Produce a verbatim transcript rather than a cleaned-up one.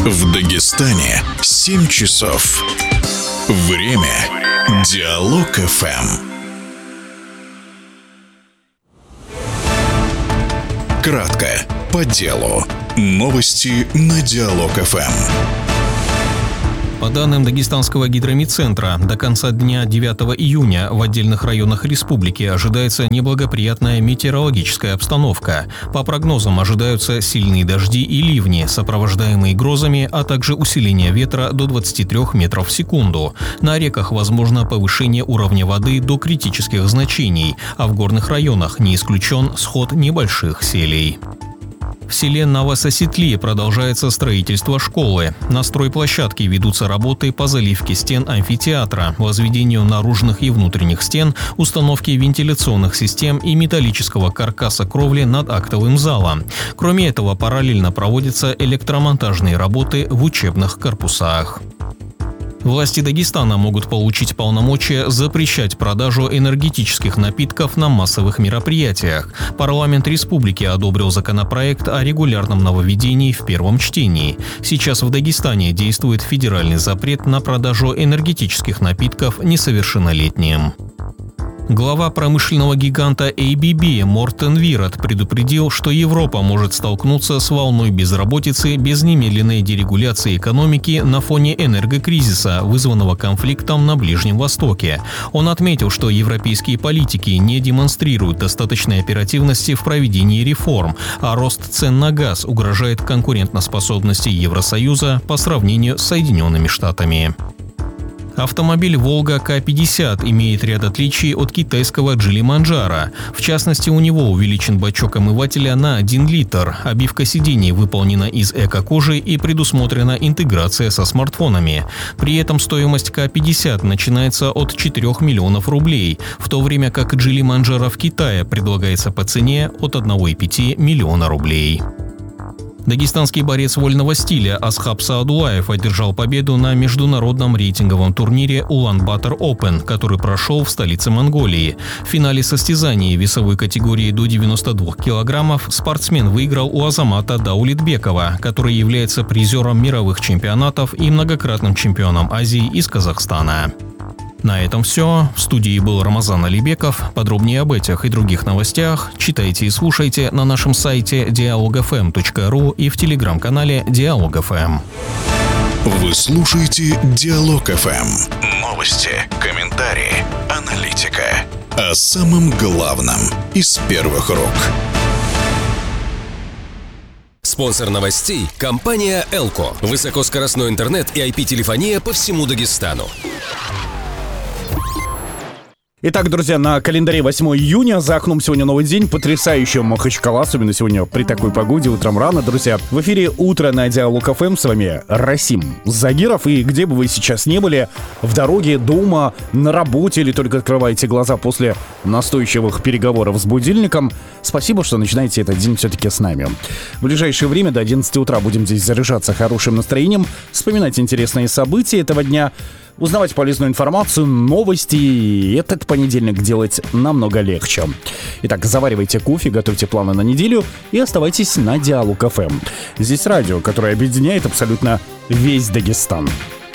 В Дагестане семь часов. Время Диалог эф эм. Кратко, по делу. Новости на Диалог эф эм. По данным Дагестанского гидромедцентра, до конца дня девятого июня в отдельных районах республики ожидается неблагоприятная метеорологическая обстановка. По прогнозам ожидаются сильные дожди и ливни, сопровождаемые грозами, а также усиление ветра до двадцати трёх метров в секунду. На реках возможно повышение уровня воды до критических значений, а в горных районах не исключен сход небольших селей. В селе Новососетли продолжается строительство школы. На стройплощадке ведутся работы по заливке стен амфитеатра, возведению наружных и внутренних стен, установке вентиляционных систем и металлического каркаса кровли над актовым залом. Кроме этого, параллельно проводятся электромонтажные работы в учебных корпусах. Власти Дагестана могут получить полномочия запрещать продажу энергетических напитков на массовых мероприятиях. Парламент республики одобрил законопроект о регулярном нововведении в первом чтении. Сейчас в Дагестане действует федеральный запрет на продажу энергетических напитков несовершеннолетним. Глава промышленного гиганта эй би би Мортен Вират предупредил, что Европа может столкнуться с волной безработицы без немедленной дерегуляции экономики на фоне энергокризиса, вызванного конфликтом на Ближнем Востоке. Он отметил, что европейские политики не демонстрируют достаточной оперативности в проведении реформ, а рост цен на газ угрожает конкурентоспособности Евросоюза по сравнению с Соединенными Штатами. Автомобиль «Волга К пятьдесят» имеет ряд отличий от китайского «Джили Манджаро». В частности, у него увеличен бачок омывателя на один литр, обивка сидений выполнена из эко-кожи и предусмотрена интеграция со смартфонами. При этом стоимость К пятьдесят начинается от четырёх миллионов рублей, в то время как «Джили Манджаро» в Китае предлагается по цене от одного целых пяти десятых миллиона рублей. Дагестанский борец вольного стиля Асхаб Саадулаев одержал победу на международном рейтинговом турнире Улан-Батор Опен, который прошел в столице Монголии. В финале состязаний весовой категории до девяноста двух килограммов спортсмен выиграл у Азамата Даулетбекова, который является призером мировых чемпионатов и многократным чемпионом Азии из Казахстана. На этом все. В студии был Рамазан Алибеков. Подробнее об этих и других новостях читайте и слушайте на нашем сайте диалог эф эм точка ру и в телеграм-канале Диалог эф эм. Вы слушаете Диалог эф эм. Новости, комментарии, аналитика. О самом главном из первых рук. Спонсор новостей – компания «Элко». Высокоскоростной интернет и ай пи-телефония по всему Дагестану. Итак, друзья, на календаре восьмое июня, за окном сегодня новый день, потрясающая Махачкала, особенно сегодня при такой погоде, утром рано, друзья. В эфире «Утро» на Диалог эф эм, с вами Расим Загиров, и где бы вы сейчас не были, в дороге, дома, на работе или только открываете глаза после настойчивых переговоров с будильником, спасибо, что начинаете этот день все-таки с нами. В ближайшее время до одиннадцати утра будем здесь заряжаться хорошим настроением, вспоминать интересные события этого дня, узнавать полезную информацию, новости, и этот понедельник делать намного легче. Итак, заваривайте кофе, готовьте планы на неделю и оставайтесь на Диалог эф эм. Здесь радио, которое объединяет абсолютно весь Дагестан.